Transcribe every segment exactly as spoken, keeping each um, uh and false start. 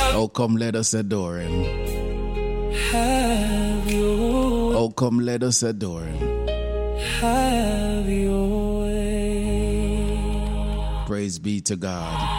Oh, come let us adore him. Have your, Oh, come let us adore him. have your way. Praise be to God.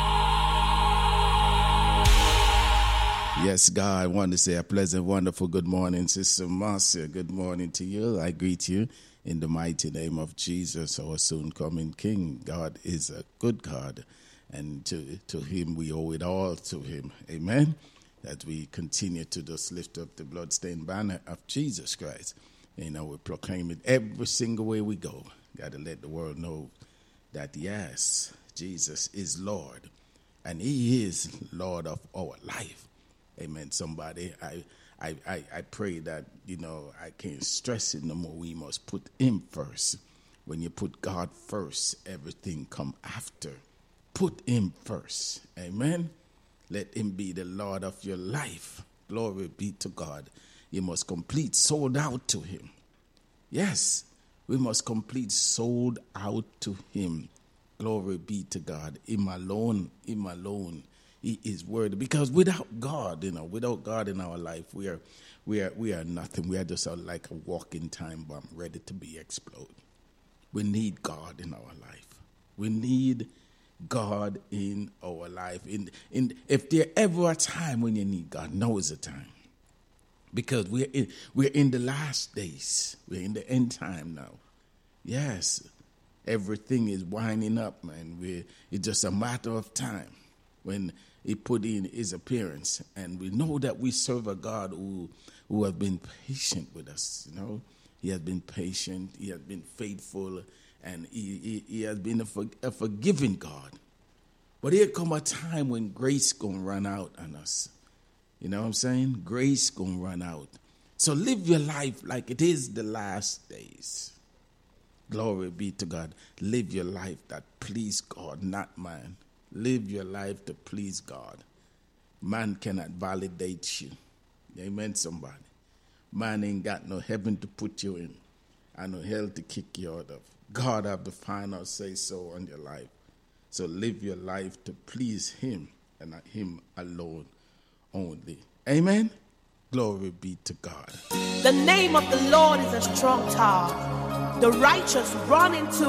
Yes, God, I want to say a pleasant, wonderful good morning, Sister Marcia. Good morning to you. I greet you in the mighty name of Jesus, our soon coming King. God is a good God, and to, to him we owe it all to him. Amen. That we continue to just lift up the bloodstained banner of Jesus Christ. You know, we proclaim it every single way we go. Got to let the world know that, yes, Jesus is Lord, and he is Lord of our life. Amen, somebody. I, I, I, I pray that, you know, I can't stress it no more. We must put him first. When you put God first, everything come after. Put him first. Amen. Let him be the Lord of your life. Glory be to God. You must complete sold out to him. Yes, we must complete sold out to him. Glory be to God. Him alone, him alone. He is worthy, because without God, you know, without God in our life, we are, we are, we are nothing. We are just a, like a walking time bomb, ready to be exploded. We need God in our life. We need God in our life. In, in, if there ever a time when you need God, now is the time, because we're in, we're in the last days. We're in the end time now. Yes, everything is winding up, man. We it's just a matter of time when he put in his appearance, and we know that we serve a God who who has been patient with us. You know, he has been patient, he has been faithful, and he, he, he has been a, for, a forgiving God. But here come a time when grace gonna run out on us. You know what I'm saying? Grace gonna run out. So live your life like it is the last days. Glory be to God. Live your life that please God, not man. Live your life to please God. Man cannot validate you. Amen, somebody. Man ain't got no heaven to put you in and no hell to kick you out of. God have the final say so on your life. So live your life to please him and not him alone only. Amen. Glory be to God. The name of the Lord is a strong tower. The righteous run into